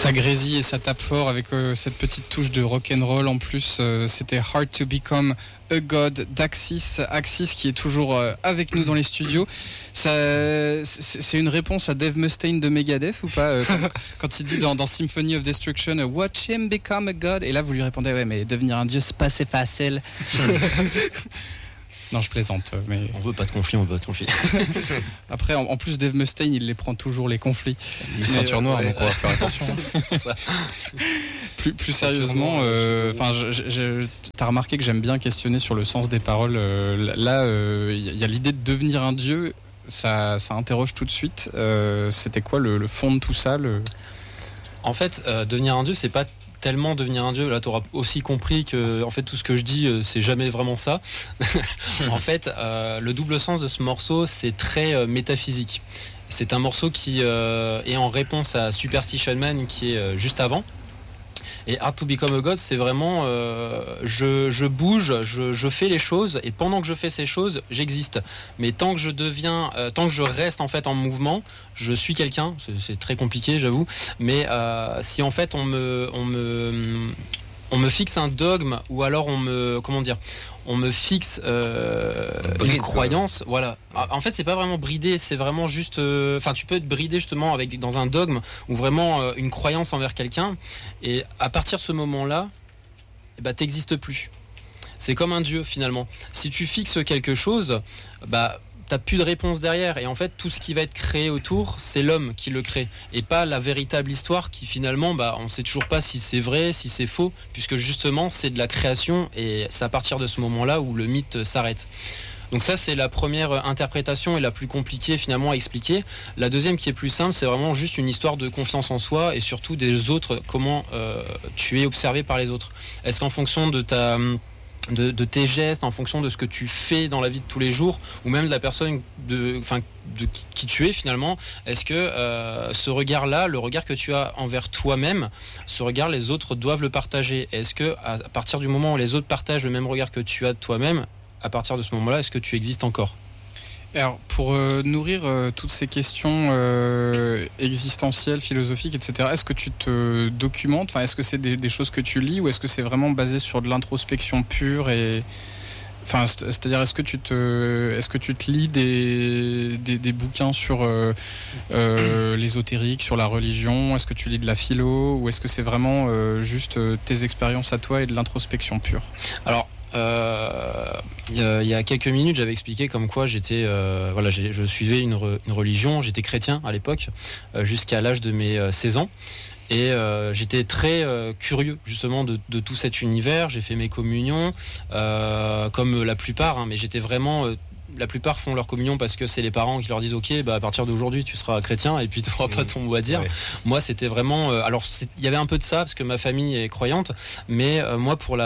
Ça grésille et ça tape fort avec cette petite touche de rock'n'roll en plus. C'était Hard to Become a God d'Axis. Axis qui est toujours avec nous dans les studios. C'est une réponse à Dave Mustaine de Megadeth ou pas quand il dit dans Symphony of Destruction Watch him become a God. Et là vous lui répondez ouais mais devenir un dieu c'est pas assez facile. Non, je plaisante, mais... On veut pas de conflit. Après, en plus, Dave Mustaine, il les prend toujours, les conflits. Il est ceinture noire, donc on va faire attention. Plus sérieusement, t'as remarqué que j'aime bien questionner sur le sens des paroles. Là, y a l'idée de devenir un dieu, ça interroge tout de suite. C'était quoi le fond de tout ça En fait, devenir un dieu, c'est pas tellement devenir un dieu. Là, tu auras aussi compris que en fait, tout ce que je dis, c'est jamais vraiment ça. En fait, le double sens de ce morceau, c'est très métaphysique. C'est un morceau qui est en réponse à Superstition Man, qui est juste avant. Et Hard to Become a God, c'est vraiment je bouge, je fais les choses, et pendant que je fais ces choses, j'existe. Mais tant que je reste en fait en mouvement, je suis quelqu'un. C'est très compliqué, j'avoue. Mais si en fait on me fixe un dogme, ou alors on me fixe une croyance, voilà. En fait, c'est pas vraiment bridé, c'est vraiment juste. Tu peux être bridé justement dans un dogme ou vraiment une croyance envers quelqu'un, et à partir de ce moment-là, t'existes plus. C'est comme un dieu finalement. Si tu fixes quelque chose, t'as plus de réponse derrière, et en fait tout ce qui va être créé autour, c'est l'homme qui le crée et pas la véritable histoire qui finalement on sait toujours pas si c'est vrai, si c'est faux, puisque justement c'est de la création, et c'est à partir de ce moment-là où le mythe s'arrête. Donc ça, c'est la première interprétation et la plus compliquée finalement à expliquer. La deuxième, qui est plus simple, c'est vraiment juste une histoire de confiance en soi, et surtout des autres, comment tu es observé par les autres. Est-ce qu'en fonction de tes gestes, en fonction de ce que tu fais dans la vie de tous les jours, ou même de la personne de qui tu es finalement, est-ce que ce regard-là, le regard que tu as envers toi-même, ce regard, les autres doivent le partager? Est-ce que à partir du moment où les autres partagent le même regard que tu as de toi-même, à partir de ce moment-là, est-ce que tu existes encore? Alors, pour nourrir toutes ces questions existentielles, philosophiques, etc., est-ce que tu te documentes? Est-ce que c'est des choses que tu lis, ou est-ce que c'est vraiment basé sur de l'introspection pure et... c'est-à-dire, est-ce que tu te lis des bouquins sur l'ésotérique, sur la religion? Est-ce que tu lis de la philo, ou est-ce que c'est vraiment juste tes expériences à toi et de l'introspection pure? Alors, il y a quelques minutes, j'avais expliqué comme quoi je suivais une religion. J'étais chrétien à l'époque, jusqu'à l'âge de mes 16 ans. Et j'étais très curieux justement de tout cet univers. J'ai fait mes communions comme la plupart, mais j'étais vraiment... la plupart font leur communion parce que c'est les parents qui leur disent ok, à partir d'aujourd'hui tu seras chrétien, et puis tu n'auras pas ton mot à dire. Ouais. Moi, c'était vraiment il y avait un peu de ça parce que ma famille est croyante, mais moi pour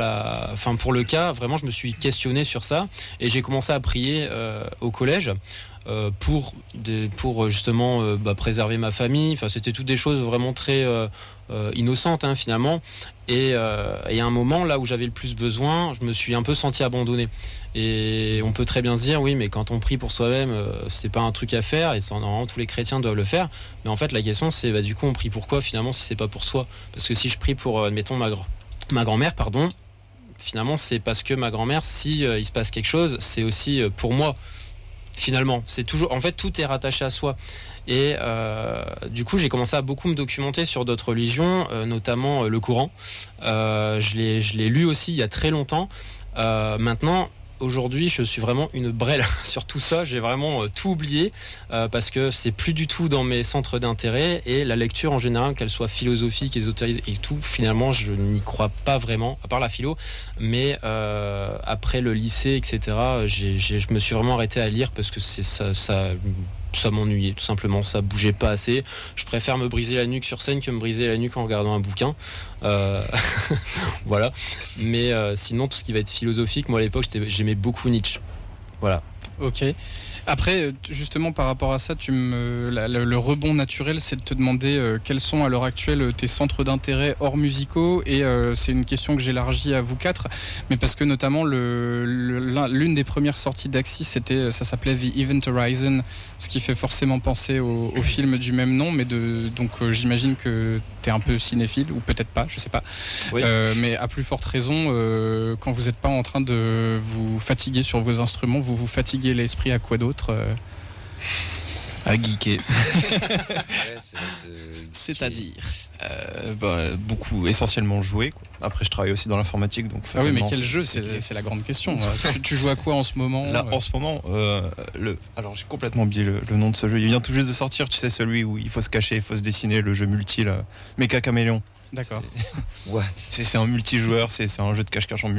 le cas, vraiment je me suis questionné sur ça, et j'ai commencé à prier au collège pour justement préserver ma famille. C'était toutes des choses vraiment très innocentes finalement. Et à un moment là où j'avais le plus besoin, je me suis un peu senti abandonné. Et on peut très bien se dire oui, mais quand on prie pour soi-même, c'est pas un truc à faire, et normalement tous les chrétiens doivent le faire. Mais en fait la question c'est du coup on prie pour quoi finalement, si c'est pas pour soi? Parce que si je prie pour admettons ma grand-mère, finalement c'est parce que ma grand-mère, si il se passe quelque chose, c'est aussi pour moi. Finalement, c'est toujours, en fait, tout est rattaché à soi. Et du coup, j'ai commencé à beaucoup me documenter sur d'autres religions, notamment le Coran. Je l'ai lu aussi il y a très longtemps. Maintenant, aujourd'hui, je suis vraiment une brêle sur tout ça. J'ai vraiment tout oublié parce que c'est plus du tout dans mes centres d'intérêt, et la lecture en général, qu'elle soit philosophique, ésotérique et tout, finalement, je n'y crois pas vraiment, à part la philo. Mais après le lycée, etc., je me suis vraiment arrêté à lire parce que ça m'ennuyait tout simplement, ça bougeait pas assez. Je préfère me briser la nuque sur scène que me briser la nuque en regardant un bouquin. Voilà. Mais sinon, tout ce qui va être philosophique, moi à l'époque j'aimais beaucoup Nietzsche. Voilà. Ok. Après, justement, par rapport à ça, le rebond naturel, c'est de te demander quels sont à l'heure actuelle tes centres d'intérêt hors musicaux. Et c'est une question que j'élargis à vous quatre, mais parce que notamment l'une des premières sorties d'Axis, ça s'appelait The Event Horizon, ce qui fait forcément penser au film du même nom. Mais donc j'imagine que t'es un peu cinéphile, ou peut-être pas, je sais pas. Oui. Mais à plus forte raison, quand vous n'êtes pas en train de vous fatiguer sur vos instruments, vous fatiguez l'esprit à quoi d'autre À geeker. C'est-à-dire beaucoup, essentiellement jouer, quoi. Après, je travaille aussi dans l'informatique, donc. Ah oui, mais quel jeu, c'est la grande question. tu joues à quoi en ce moment? Là, en ce moment, alors j'ai complètement oublié le nom de ce jeu. Il vient tout juste de sortir, tu sais, celui où il faut se cacher, il faut se dessiner, le jeu multi, là. Mecha Caméléon. D'accord. What? C'est un multijoueur, c'est un jeu de cache-cache en multi.